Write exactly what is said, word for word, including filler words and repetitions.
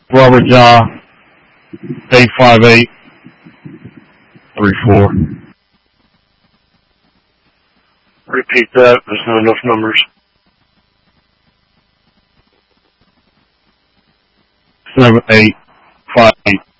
Robert John, eight five eight, three four. Repeat that. There's not enough numbers. Seven eight five eight.